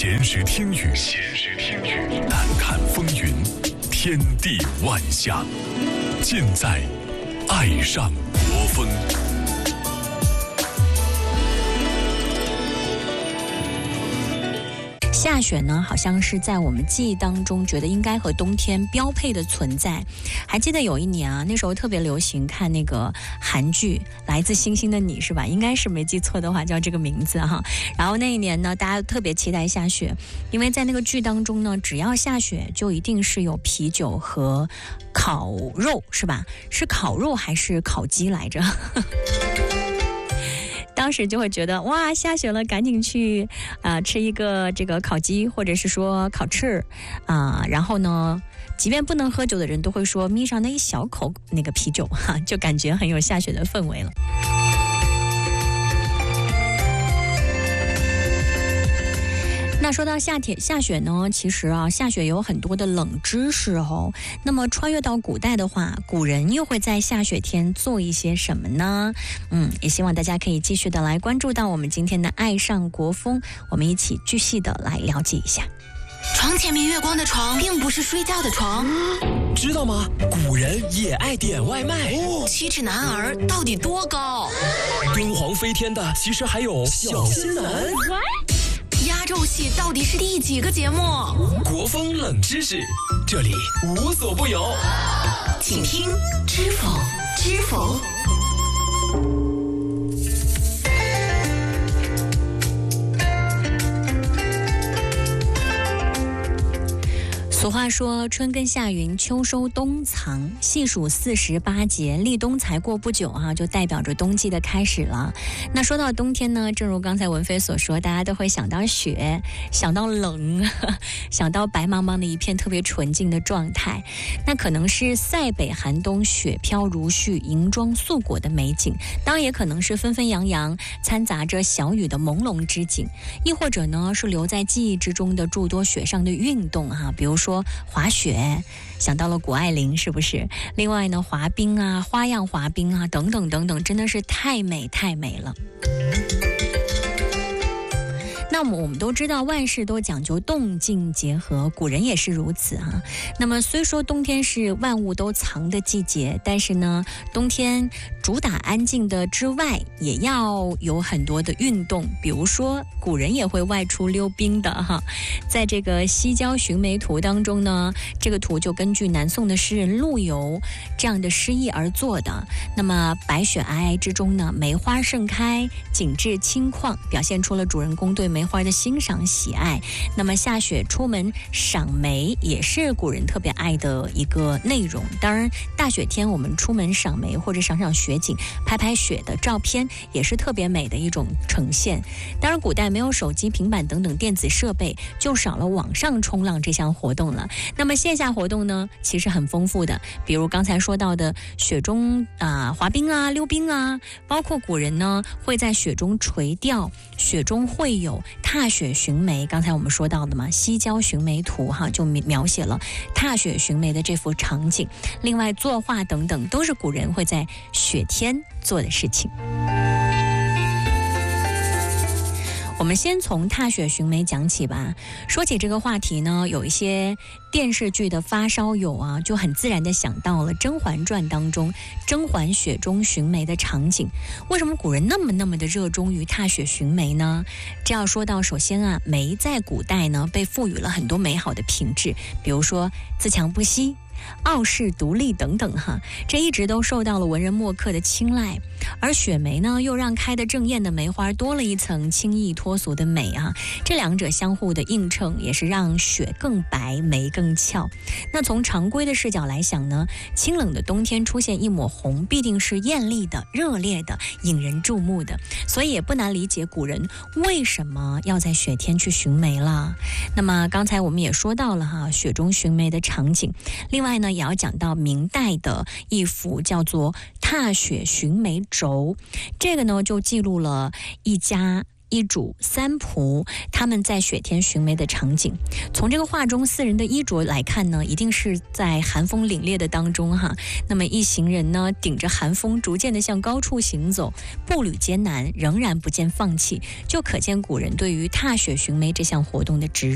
闲时听雨，淡看风云，天地万象，尽在爱上国风。 下雪呢，好像是在我们记忆当中觉得应该和冬天标配的存在。还记得有一年啊，那时候特别流行看那个韩剧《来自星星的你》，是吧？应该是没记错的话叫这个名字哈。然后那一年呢，大家特别期待下雪，因为在那个剧当中呢，只要下雪就一定是有啤酒和烤肉，是吧？是烤肉还是烤鸡来着？当时就会觉得哇，下雪了，赶紧去吃一个这个烤鸡，或者是说烤翅然后呢，即便不能喝酒的人都会说眯上那一小口那个啤酒就感觉很有下雪的氛围了。那说到下雪呢，其实下雪有很多的冷知识哦。那么穿越到古代的话，古人又会在下雪天做一些什么呢？也希望大家可以继续的来关注到我们今天的爱上国风，我们一起继续的来了解一下。 床前明月光的床并不是睡觉的床， 知道吗？古人也爱点外卖 7尺男儿到底多高？ 敦煌飞天的其实还有小仙男。 压轴戏到底是第几个节目？ 国风冷知识，这里无所不有， 请听知否知否。 俗话说春耕夏耘秋收冬藏，细数48节，立冬才过不久就代表着冬季的开始了。那说到冬天呢，正如刚才文飞所说，大家都会想到雪，想到冷，想到白茫茫的一片特别纯净的状态。那可能是塞北寒冬，雪飘如絮，银装素裹的美景，当然也可能是纷纷扬扬掺杂着小雨的朦胧之景，亦或者呢是留在记忆之中的诸多雪上的运动比如说滑雪，想到了谷爱凌，是不是？另外呢，滑冰花样滑冰等等等等，真的是太美太美了。那么我们都知道万事都讲究动静结合，古人也是如此那么虽说冬天是万物都藏的季节，但是呢，冬天主打安静的之外，也要有很多的运动。比如说古人也会外出溜冰的在这个《西郊寻梅图》当中呢，这个图就根据南宋的诗人陆游这样的诗意而做的。那么白雪皑皑之中呢，梅花盛开，景致清旷，表现出了主人公对梅花的欣赏喜爱。那么下雪出门赏梅也是古人特别爱的一个内容。当然大雪天我们出门赏梅或者赏赏雪景，拍拍雪的照片也是特别美的一种呈现。当然古代没有手机平板等等电子设备，就少了网上冲浪这项活动了。那么线下活动呢其实很丰富的，比如刚才说到的雪中滑冰溜冰包括古人呢会在雪中垂钓，雪中会友，踏雪寻梅。刚才我们说到的嘛，《西郊寻梅图》就描写了踏雪寻梅的这幅场景。另外作画等等都是古人会在雪天做的事情。我们先从踏雪寻梅讲起吧。说起这个话题呢，有一些电视剧的发烧友就很自然地想到了《甄嬛传》当中甄嬛雪中寻梅的场景。为什么古人那么的热衷于踏雪寻梅呢？这要说到，首先梅在古代呢被赋予了很多美好的品质，比如说自强不息、傲视独立等等这一直都受到了文人墨客的青睐。而雪梅呢又让开得正艳的梅花多了一层轻易脱俗的美这两者相互的映衬，也是让雪更白，梅更俏。那从常规的视角来想呢，清冷的冬天出现一抹红，必定是艳丽的、热烈的、引人注目的，所以也不难理解古人为什么要在雪天去寻梅了。那么刚才我们也说到了雪中寻梅的场景，另外呢也要讲到明代的一幅叫做《踏雪寻梅轴》，这个呢就记录了一一主三仆他们在雪天寻梅的场景。从这个画中4人的衣着来看呢，一定是在寒风凛冽的当中哈。那么一行人呢，顶着寒风逐渐的向高处行走，步履艰难，仍然不见放弃，就可见古人对于踏雪寻梅这项活动的执